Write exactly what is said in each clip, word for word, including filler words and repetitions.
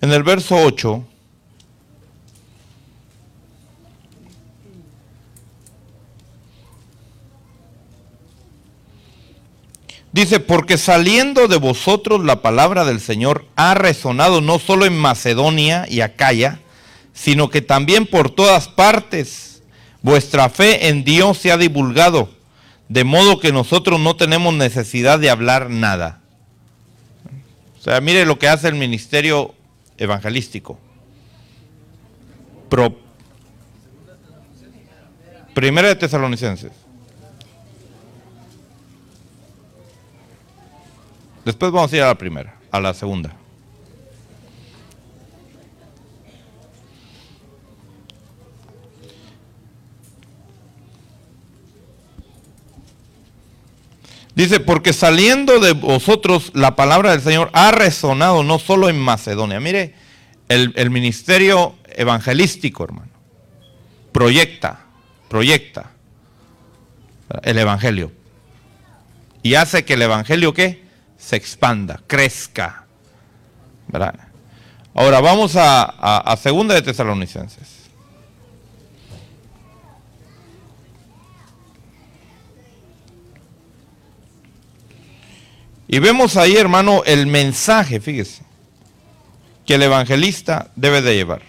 En el verso ocho, dice, porque saliendo de vosotros la palabra del Señor ha resonado no solo en Macedonia y Acaya, sino que también por todas partes vuestra fe en Dios se ha divulgado, de modo que nosotros no tenemos necesidad de hablar nada. O sea, mire lo que hace el ministerio evangelístico. Pro, Primera de Tesalonicenses. Después vamos a ir a la primera, a la segunda. Dice, porque saliendo de vosotros la palabra del Señor ha resonado no solo en Macedonia. Mire, el, el ministerio evangelístico, hermano, proyecta, proyecta el evangelio. Y hace que el evangelio, ¿qué? Se expanda, crezca, ¿verdad? Ahora vamos a, a, a segunda de Tesalonicenses. Y vemos ahí, hermano, el mensaje, fíjese, que el evangelista debe de llevar.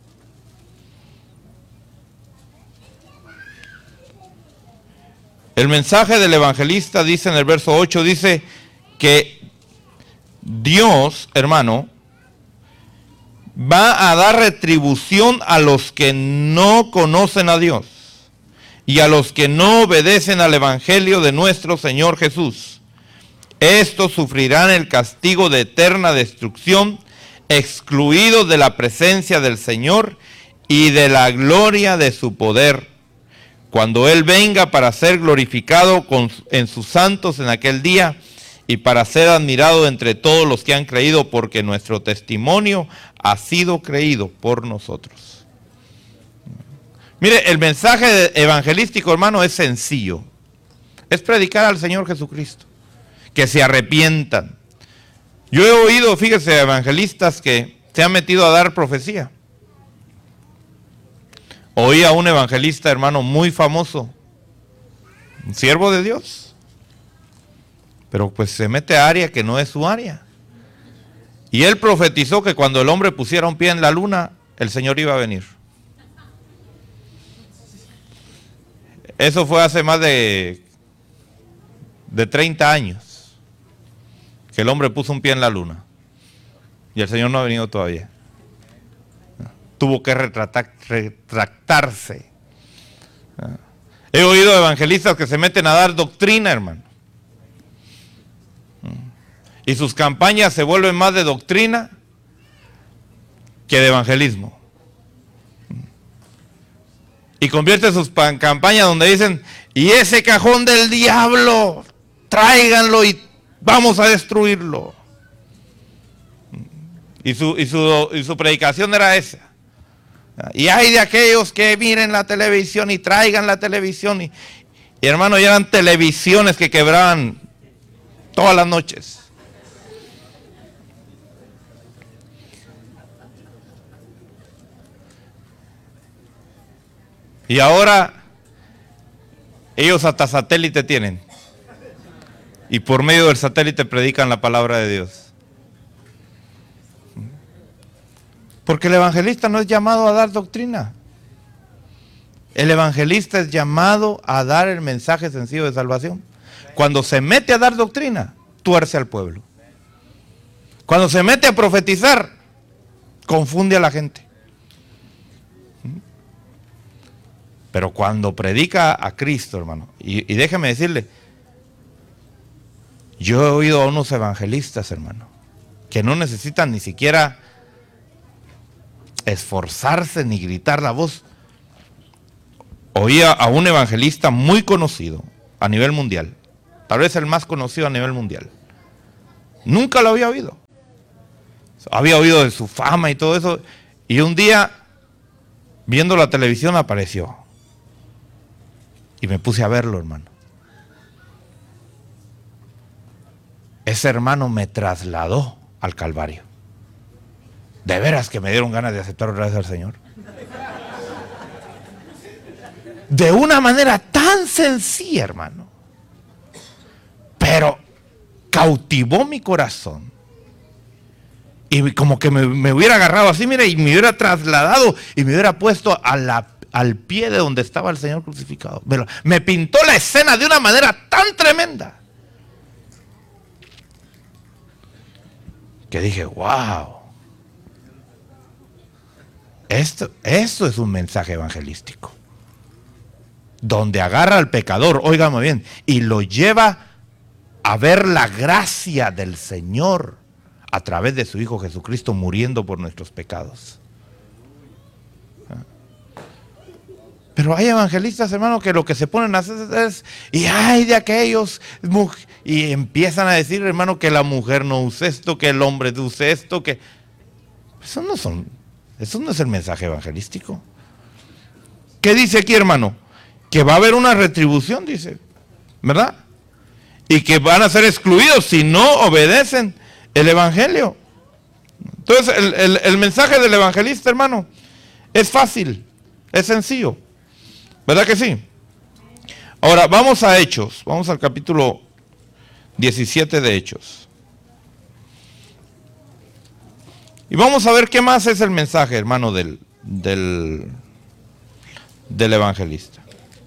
El mensaje del evangelista dice en el verso ocho, dice que Dios, hermano, va a dar retribución a los que no conocen a Dios y a los que no obedecen al evangelio de nuestro Señor Jesús. Estos sufrirán el castigo de eterna destrucción, excluidos de la presencia del Señor y de la gloria de su poder, cuando Él venga para ser glorificado con, en sus santos en aquel día y para ser admirado entre todos los que han creído, porque nuestro testimonio ha sido creído por nosotros. Mire, el mensaje evangelístico, hermano, es sencillo. Es predicar al Señor Jesucristo. Que se arrepientan. Yo he oído, fíjese, evangelistas que se han metido a dar profecía. Oí a un evangelista, hermano, muy famoso, un siervo de Dios, pero pues se mete a área que no es su área. Y él profetizó que cuando el hombre pusiera un pie en la luna, el Señor iba a venir. Eso fue hace más de, de treinta años. Que el hombre puso un pie en la luna y el Señor no ha venido todavía. Tuvo que retratar, retractarse. He oído evangelistas que se meten a dar doctrina, hermano. Y sus campañas se vuelven más de doctrina que de evangelismo. Y convierte sus campañas donde dicen, y ese cajón del diablo, tráiganlo y vamos a destruirlo. Y su, y su, y su predicación era esa. Y hay de aquellos que miren la televisión y traigan la televisión. Y, y hermano, ya eran televisiones que quebraban todas las noches. Y ahora ellos hasta satélite tienen. Y por medio del satélite predican la palabra de Dios. Porque el evangelista no es llamado a dar doctrina. El evangelista es llamado a dar el mensaje sencillo de salvación. Cuando se mete a dar doctrina, tuerce al pueblo. Cuando se mete a profetizar, confunde a la gente. Pero cuando predica a Cristo, hermano, y, y déjeme decirle, yo he oído a unos evangelistas, hermano, que no necesitan ni siquiera esforzarse ni gritar la voz. Oía a un evangelista muy conocido a nivel mundial, tal vez el más conocido a nivel mundial. Nunca lo había oído. Había oído de su fama y todo eso, y un día, viendo la televisión, apareció. Y me puse a verlo, hermano. Ese hermano me trasladó al Calvario. De veras que me dieron ganas de aceptar otra vez al Señor. De una manera tan sencilla, hermano. Pero cautivó mi corazón. Y como que me, me hubiera agarrado así, mira, y me hubiera trasladado y me hubiera puesto a la, al pie de donde estaba el Señor crucificado. Me, me pintó la escena de una manera tan tremenda que dije, wow. Esto, esto es un mensaje evangelístico. Donde agarra al pecador, óigame bien, y lo lleva a ver la gracia del Señor a través de su Hijo Jesucristo muriendo por nuestros pecados. Pero hay evangelistas, hermano, que lo que se ponen a hacer es, y ay de aquellos, y empiezan a decir, hermano, que la mujer no use esto, que el hombre use esto, que... Eso no son, eso no es el mensaje evangelístico. ¿Qué dice aquí, hermano? Que va a haber una retribución, dice, ¿verdad? Y que van a ser excluidos si no obedecen el evangelio. Entonces el, el, el mensaje del evangelista, hermano, es fácil, es sencillo, ¿verdad que sí? Ahora vamos a Hechos, vamos al capítulo diecisiete de Hechos. Y vamos a ver qué más es el mensaje, hermano, del, del, del evangelista.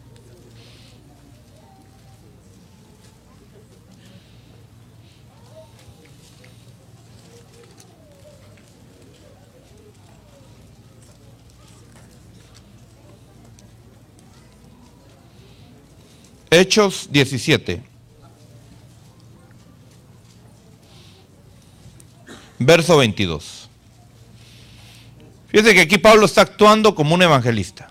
Hechos diecisiete, verso veintidós. Fíjense que aquí Pablo está actuando como un evangelista.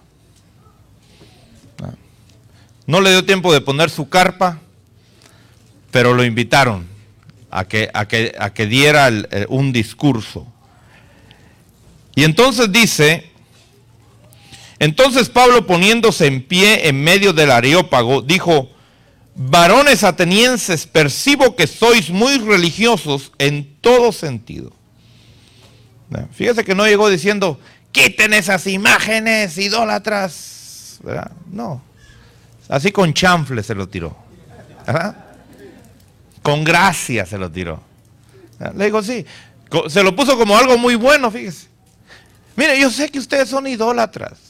No le dio tiempo de poner su carpa, pero lo invitaron a que, a que, a que diera el, el, un discurso. Y entonces dice... Entonces Pablo, poniéndose en pie en medio del Areópago, dijo: varones atenienses, percibo que sois muy religiosos en todo sentido. Fíjese que no llegó diciendo, quiten esas imágenes idólatras, ¿verdad? No, así con chanfle se lo tiró, ¿verdad? Con gracia se lo tiró. Le digo, sí, se lo puso como algo muy bueno, fíjese. Mire, yo sé que ustedes son idólatras.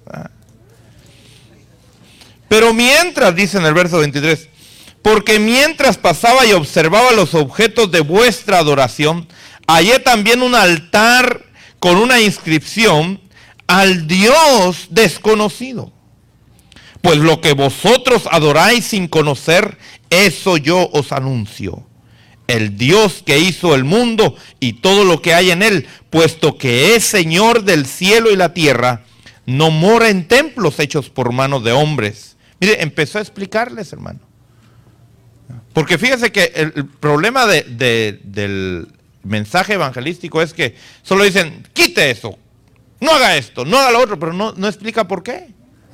Pero mientras, dice en el verso veintitrés, porque mientras pasaba y observaba los objetos de vuestra adoración, hallé también un altar con una inscripción: al Dios desconocido. Pues lo que vosotros adoráis sin conocer, eso yo os anuncio. El Dios que hizo el mundo y todo lo que hay en él, puesto que es Señor del cielo y la tierra, no mora en templos hechos por manos de hombres. Mire, empezó a explicarles, hermano. Porque fíjese que el, el problema de, de, del mensaje evangelístico es que solo dicen, quite eso, no haga esto, no haga lo otro, pero no, no explica por qué.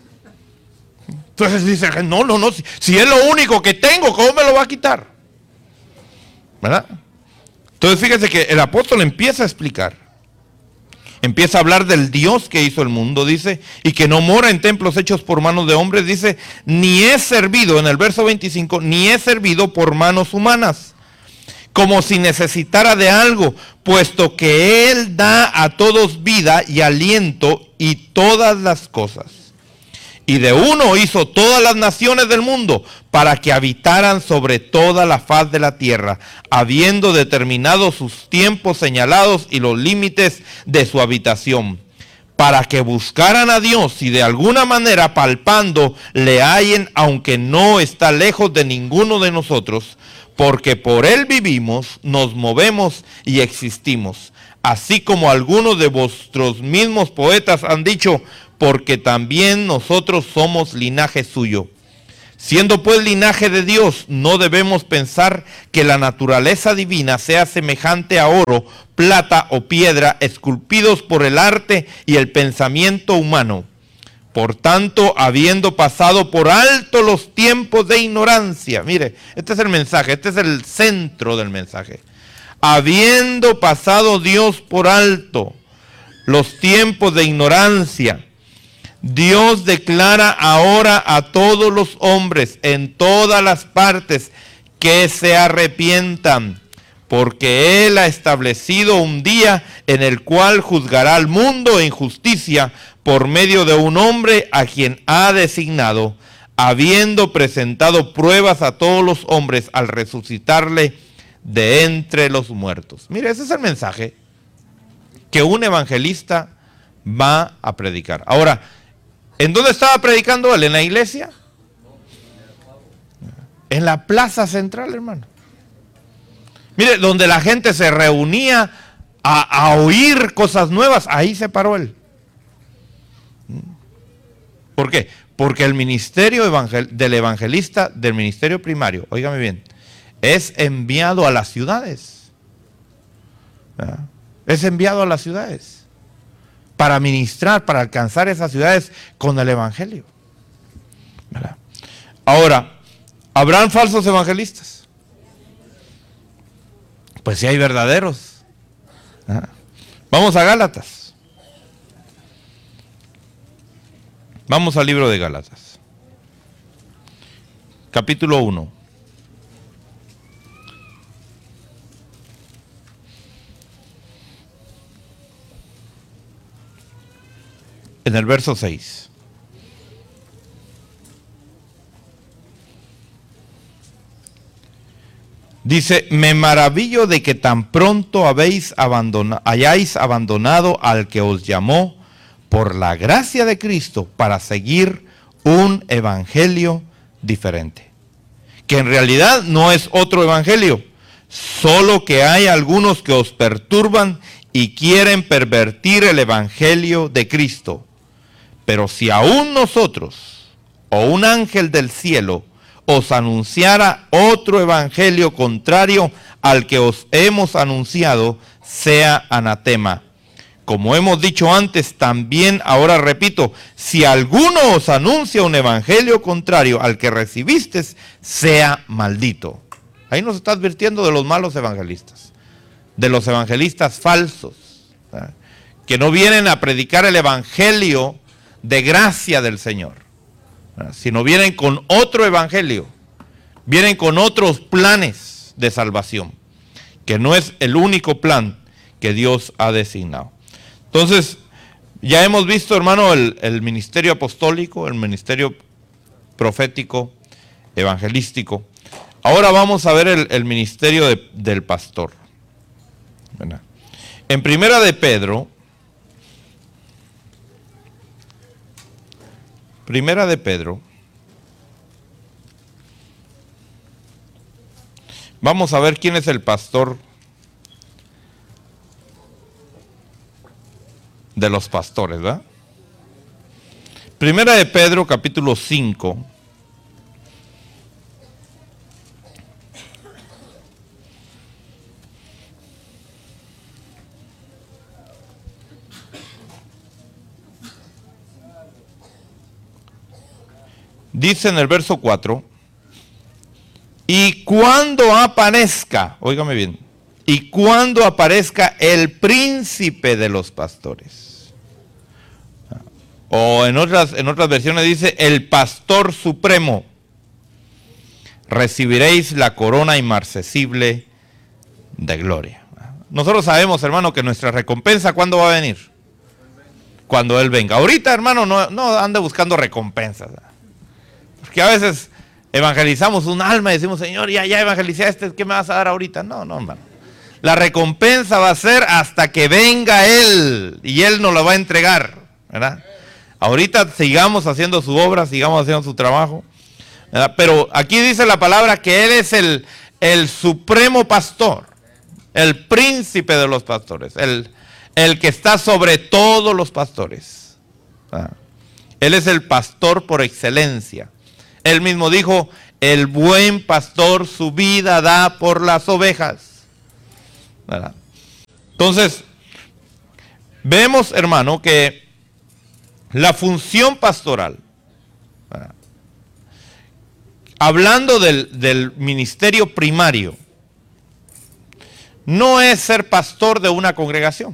Entonces dice, no, no, no, si, si es lo único que tengo, ¿cómo me lo va a quitar? ¿Verdad? Entonces fíjese que el apóstol empieza a explicar. Empieza a hablar del Dios que hizo el mundo, dice, y que no mora en templos hechos por manos de hombres, dice, ni es servido, en el verso veinticinco, ni es servido por manos humanas, como si necesitara de algo, puesto que Él da a todos vida y aliento y todas las cosas. Y de uno hizo todas las naciones del mundo para que habitaran sobre toda la faz de la tierra, habiendo determinado sus tiempos señalados y los límites de su habitación, para que buscaran a Dios y de alguna manera palpando le hallen, aunque no está lejos de ninguno de nosotros, porque por Él vivimos, nos movemos y existimos. Así como algunos de vuestros mismos poetas han dicho, porque también nosotros somos linaje suyo. Siendo pues linaje de Dios, no debemos pensar que la naturaleza divina sea semejante a oro, plata o piedra, esculpidos por el arte y el pensamiento humano. Por tanto, habiendo pasado por alto los tiempos de ignorancia, mire, este es el mensaje, este es el centro del mensaje. habiendo pasado Dios por alto los tiempos de ignorancia, Dios declara ahora a todos los hombres en todas las partes que se arrepientan, porque Él ha establecido un día en el cual juzgará al mundo en justicia por medio de un hombre a quien ha designado, habiendo presentado pruebas a todos los hombres al resucitarle de entre los muertos. Mire, ese es el mensaje que un evangelista va a predicar. Ahora, ¿en dónde estaba predicando él? ¿En la iglesia? En la plaza central, hermano. Mire, donde la gente se reunía a, a oír cosas nuevas, ahí se paró él. ¿Por qué? Porque el ministerio evangel- del evangelista, del ministerio primario, óigame bien, es enviado a las ciudades. ¿Verdad? Es enviado a las ciudades para ministrar, para alcanzar esas ciudades con el evangelio. ¿Verdad? Ahora, ¿habrán falsos evangelistas? Pues sí hay verdaderos. ¿Verdad? Vamos a Gálatas. Vamos al libro de Gálatas. Capítulo uno. En el verso seis. Dice, me maravillo de que tan pronto habéis abandonado, hayáis abandonado al que os llamó por la gracia de Cristo para seguir un evangelio diferente. Que en realidad no es otro evangelio, solo que hay algunos que os perturban y quieren pervertir el evangelio de Cristo. Pero si aún nosotros o un ángel del cielo os anunciara otro evangelio contrario al que os hemos anunciado, sea anatema. Como hemos dicho antes, también ahora repito, si alguno os anuncia un evangelio contrario al que recibisteis, sea maldito. Ahí nos está advirtiendo de los malos evangelistas, de los evangelistas falsos, ¿verdad? Que no vienen a predicar el evangelio de gracia del Señor, ¿verdad? Sino vienen con otro evangelio, vienen con otros planes de salvación, que no es el único plan que Dios ha designado. Entonces, ya hemos visto, hermano, el, el ministerio apostólico, el ministerio profético, evangelístico. Ahora vamos a ver el, el ministerio de, del pastor. ¿Verdad? En Primera de Pedro, Primera de Pedro, vamos a ver quién es el pastor de los pastores, ¿verdad? Primera de Pedro, capítulo cinco. Dice en el verso cuatro, y cuando aparezca, óigame bien, y cuando aparezca el príncipe de los pastores. O en otras, en otras versiones dice, el pastor supremo, recibiréis la corona inmarcesible de gloria. Nosotros sabemos, hermano, que nuestra recompensa, ¿cuándo va a venir? Cuando Él venga. Ahorita, hermano, no, no ande buscando recompensas. Porque a veces evangelizamos un alma y decimos, Señor, ya, ya evangelicé a este, ¿qué me vas a dar ahorita? No, no, hermano. La recompensa va a ser hasta que venga Él y Él nos lo va a entregar, ¿verdad? Ahorita sigamos haciendo su obra, sigamos haciendo su trabajo, ¿verdad? Pero aquí dice la palabra que Él es el, el supremo pastor, el príncipe de los pastores, el, el que está sobre todos los pastores, ¿verdad? Él es el pastor por excelencia. Él mismo dijo, el buen pastor su vida da por las ovejas, ¿verdad? Entonces, vemos, hermano, que la función pastoral, ¿verdad? Hablando del, del ministerio primario, no es ser pastor de una congregación.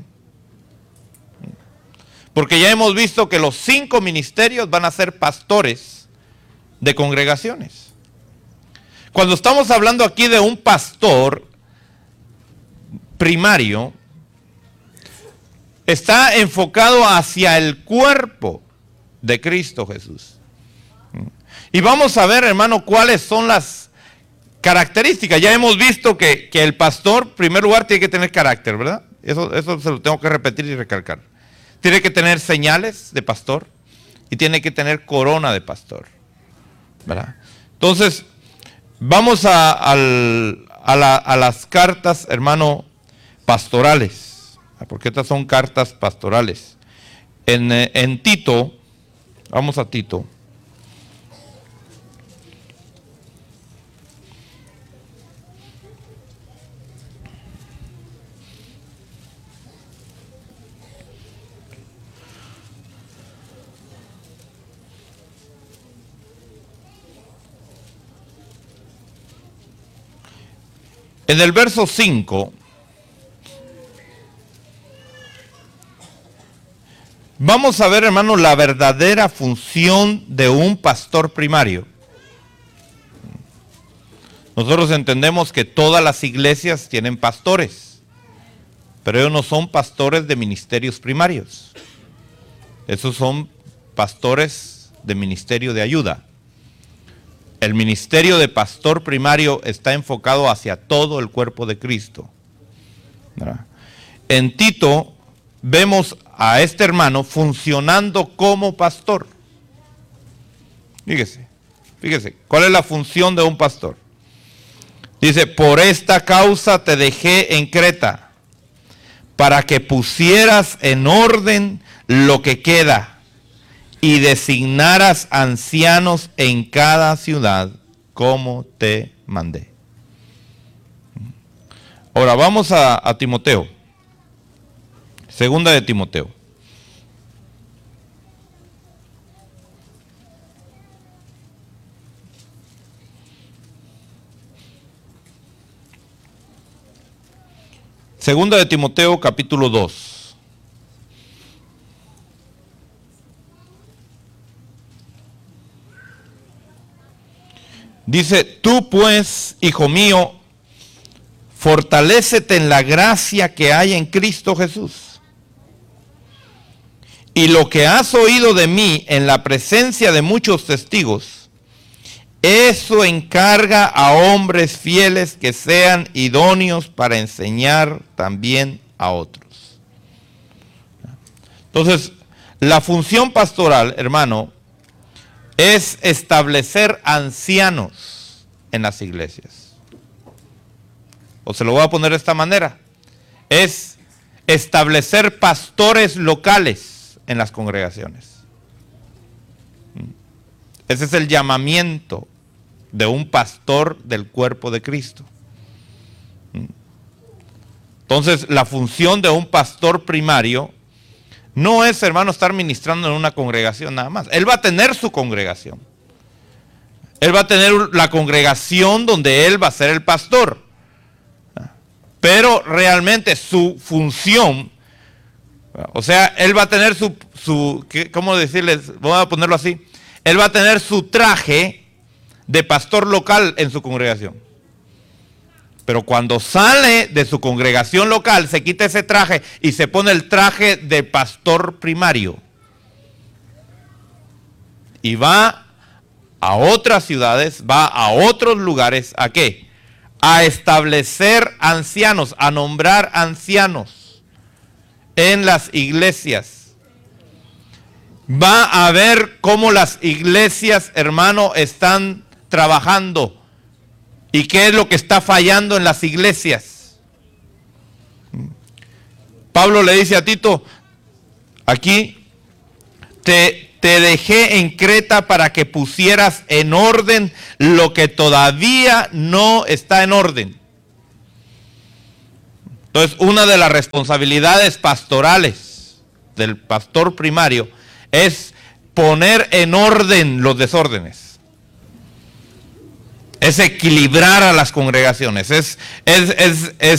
Porque ya hemos visto que los cinco ministerios van a ser pastores de congregaciones. Cuando estamos hablando aquí de un pastor primario, está enfocado hacia el cuerpo de Cristo Jesús. Y vamos a ver, hermano, cuáles son las características. Ya hemos visto que, que el pastor, en primer lugar, tiene que tener carácter, ¿verdad? Eso, eso se lo tengo que repetir y recalcar. Tiene que tener señales de pastor y tiene que tener corona de pastor, ¿verdad? Entonces, vamos a, al, a, la, a las cartas, hermano, pastorales, porque estas son cartas pastorales. En, en Tito, vamos a Tito. En el verso cinco, vamos a ver, hermano, la verdadera función de un pastor primario. Nosotros entendemos que todas las iglesias tienen pastores, pero ellos no son pastores de ministerios primarios. Esos son pastores de ministerio de ayuda. El ministerio de pastor primario está enfocado hacia todo el cuerpo de Cristo, ¿verdad? En Tito vemos a este hermano funcionando como pastor. Fíjese, fíjese, ¿cuál es la función de un pastor? Dice, por esta causa te dejé en Creta, para que pusieras en orden lo que queda y designaras ancianos en cada ciudad, como te mandé. Ahora vamos a, a Timoteo. Segunda de Timoteo. Segunda de Timoteo, capítulo dos. Dice, tú pues, hijo mío, fortalécete en la gracia que hay en Cristo Jesús. Y lo que has oído de mí en la presencia de muchos testigos, eso encarga a hombres fieles que sean idóneos para enseñar también a otros. Entonces, la función pastoral, hermano, es establecer ancianos en las iglesias. O se lo voy a poner de esta manera. Es establecer pastores locales en las congregaciones. Ese es el llamamiento de un pastor del cuerpo de Cristo. Entonces, la función de un pastor primario no es, hermano, estar ministrando en una congregación nada más. Él va a tener su congregación. Él va a tener la congregación donde él va a ser el pastor. Pero realmente su función, o sea, él va a tener su, su ¿cómo decirles? Voy a ponerlo así. Él va a tener su traje de pastor local en su congregación. Pero cuando sale de su congregación local, se quita ese traje y se pone el traje de pastor primario. Y va a otras ciudades, va a otros lugares, ¿a qué? A establecer ancianos, a nombrar ancianos en las iglesias. Va a ver cómo las iglesias, hermano, están trabajando. ¿Y qué es lo que está fallando en las iglesias? Pablo le dice a Tito, aquí, te, te dejé en Creta para que pusieras en orden lo que todavía no está en orden. Entonces, una de las responsabilidades pastorales del pastor primario es poner en orden los desórdenes. Es equilibrar a las congregaciones, es, es, es, es